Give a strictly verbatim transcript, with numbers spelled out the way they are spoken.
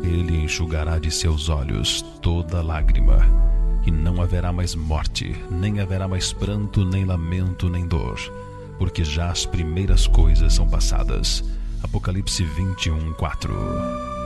Ele enxugará de seus olhos toda lágrima, e não haverá mais morte, nem haverá mais pranto, nem lamento, nem dor, porque já as primeiras coisas são passadas. Apocalipse vinte e um, quatro.